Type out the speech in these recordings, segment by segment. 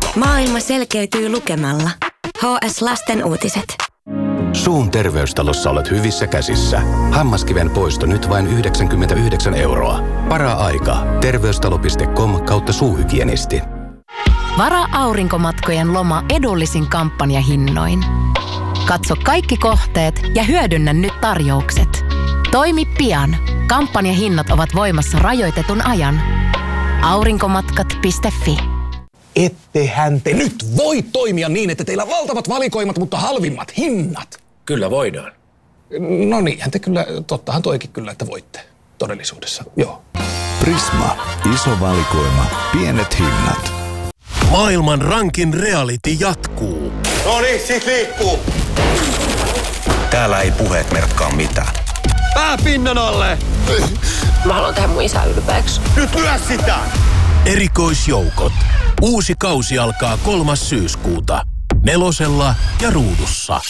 Maailma selkeytyy lukemalla. HS Lasten uutiset. Suun terveystalossa olet hyvissä käsissä. Hammaskiven poisto nyt vain 99 €. Para-aika. Terveystalo.com/suuhygienisti. Varaa aurinkomatkojen loma edullisin kampanjahinnoin. Katso kaikki kohteet ja hyödynnä nyt tarjoukset. Toimi pian. Kampanjahinnat ovat voimassa rajoitetun ajan. Aurinkomatkat.fi. Ettehän te nyt voi toimia niin, että teillä on valtavat valikoimat, mutta halvimmat hinnat. Kyllä voidaan. No niinhän te kyllä, tottahan toikin kyllä, että voitte todellisuudessa, joo. Prisma. Iso valikoima. Pienet hinnat. Maailman rankin reality jatkuu. No niin, sit liikkuu. Täällä ei puheet merkkaa mitään. Pää pinnan alle! Mä haluan tehdä mun isä ylpeäksi. Nyt lyö sitä! Erikoisjoukot. Uusi kausi alkaa 3. syyskuuta. 4 ja Ruudussa.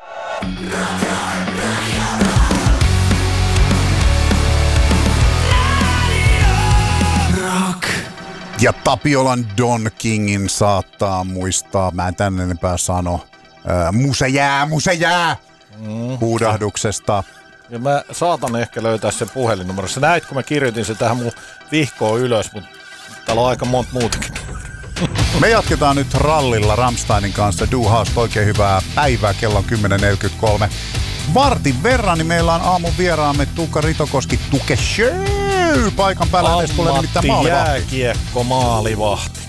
Rock. Ja Tapiolan Don Kingin saattaa muistaa, mä en tänne enempää sano, Muse jää! Huudahduksesta. Ja mä saatan ehkä löytää sen puhelinnumero. Sä näit, kun mä kirjoitin se tähän mun vihkoon ylös, mutta täällä on aika monta muutakin. Me jatketaan nyt rallilla Rammsteinin kanssa. Du hast oikein hyvää päivää, kello on 10.43. Vartin verran, niin meillä on aamun vieraamme Tuukka Ritokoski Tuke Show paikan päällä. Hänestä tulee nimittäin maalivahti. Jääkiekko maalivahti.